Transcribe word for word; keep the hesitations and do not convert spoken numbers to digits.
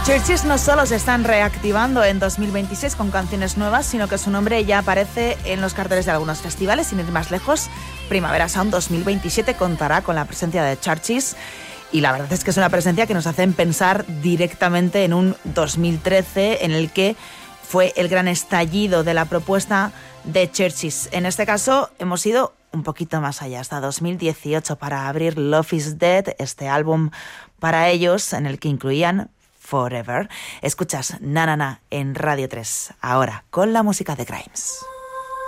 Churches no solo se están reactivando en dos mil veintiséis con canciones nuevas, sino que su nombre ya aparece en los carteles de algunos festivales. Sin ir más lejos, Primavera Sound dos mil veintisiete contará con la presencia de Churches, y la verdad es que es una presencia que nos hace pensar directamente en un dos mil trece en el que fue el gran estallido de la propuesta de Churches. En este caso hemos ido un poquito más allá, hasta dos mil dieciocho, para abrir Love is Dead, este álbum para ellos en el que incluían Forever. Escuchas Na Na Na en Radio tres, ahora con la música de Grimes.